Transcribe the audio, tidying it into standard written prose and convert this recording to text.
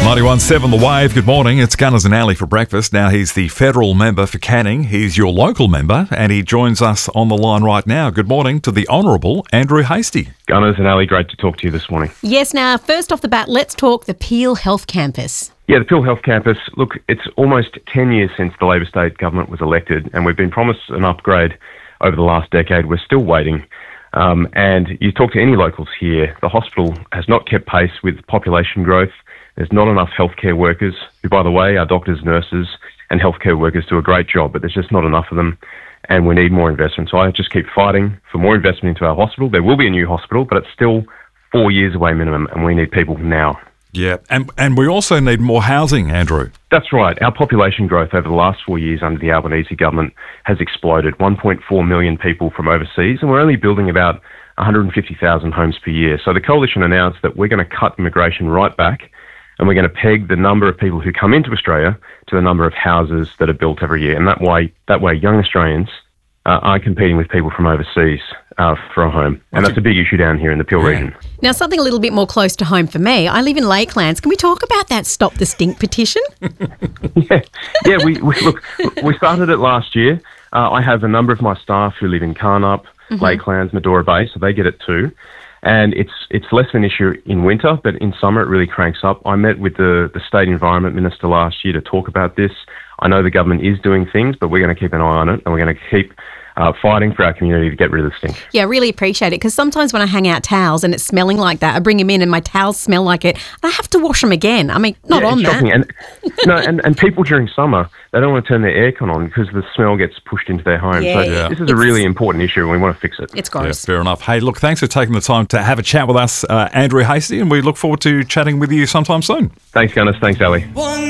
91.7 The Wave, good morning. It's Gunners and Ali for breakfast. Now he's the federal member for Canning. He's your local member and he joins us on the line right now. Good morning to the Honourable Andrew Hastie. Gunners and Ali, great to talk to you this morning. Yes, now, first off the bat, let's talk the Peel Health Campus. Yeah, the Peel Health Campus, look, it's almost 10 years since the Labor state government was elected and we've been promised an upgrade over the last decade. We're still waiting. And you talk to any locals here, the hospital has not kept pace with population growth. There's not enough healthcare workers, who, by the way, are doctors, nurses, and healthcare workers do a great job, but there's just not enough of them, and we need more investment. So I just keep fighting for more investment into our hospital. There will be a new hospital, but it's still 4 years away minimum, and we need people now. Yeah, and we also need more housing, Andrew. That's right. Our population growth over the last 4 years under the Albanese government has exploded. 1.4 million people from overseas, and we're only building about 150,000 homes per year. So the Coalition announced that we're going to cut immigration right back, and we're going to peg the number of people who come into Australia to the number of houses that are built every year. And that way young Australians are competing with people from overseas for a home. And that's a big issue down here in the Peel region. Now, something a little bit more close to home for me. I live in Lakelands. Can we talk about that Stop the Stink petition? Yeah. We started it last year. I have a number of my staff who live in Carnup, Lakelands, Medora Bay, so they get it too. And it's less of an issue in winter, but in summer it really cranks up. I met with the State Environment Minister last year to talk about this. I know the government is doing things, but we're going to keep an eye on it, and we're going to keep fighting for our community to get rid of the stink. Yeah, I really appreciate it, because sometimes when I hang out towels and it's smelling like that, I bring them in and my towels smell like it, and I have to wash them again. I mean, not on that. And people during summer, they don't want to turn their aircon on because the smell gets pushed into their home. This is a really important issue and we want to fix it. It's gross. Yeah, fair enough. Hey, look, thanks for taking the time to have a chat with us, Andrew Hastie, and we look forward to chatting with you sometime soon. Thanks, Gunners. Thanks, Ali.